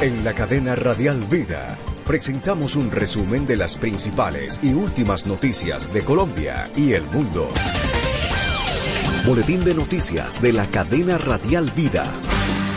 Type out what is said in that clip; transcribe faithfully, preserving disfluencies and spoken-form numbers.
En la cadena Radial Vida presentamos un resumen de las principales y últimas noticias de Colombia y el mundo. Boletín de noticias de la cadena Radial Vida.